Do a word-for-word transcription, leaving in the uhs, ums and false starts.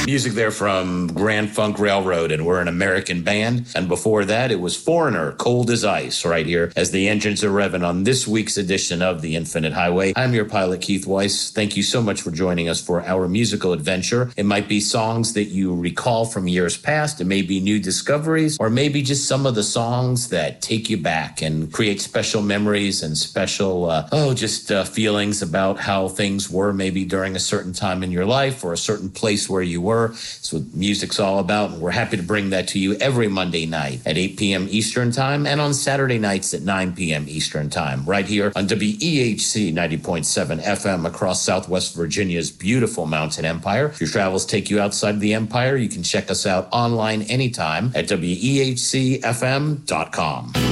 Music there from Grand Funk Railroad, and we're an American band. And before that, it was Foreigner, Cold as Ice, right here as the engines are revving on this week's edition of The Infinite Highway. I'm your pilot, Keith Weiss. Thank you so much for joining us for our musical adventure. It might be songs that you recall from years past. It may be new discoveries, or maybe just some of the songs that take you back and create special memories and special, uh, oh, just uh, feelings about how things were maybe during a certain time in your life or a certain place where you were. That's what music's all about, and we're happy to bring that to you every Monday night at eight p.m. Eastern Time and on Saturday nights at nine p.m. Eastern Time, right here on W E H C ninety point seven F M across Southwest Virginia's beautiful mountain empire. If your travels take you outside of the empire, you can check us out online anytime at W E H C F M dot com.